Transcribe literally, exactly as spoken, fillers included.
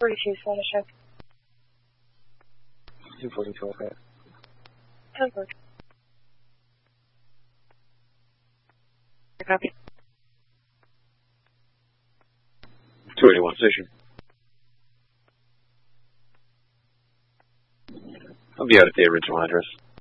forty-two, Santa Check. two forty-two, okay. ten four. Copy. two eighty-one station. I'll be out at the original address.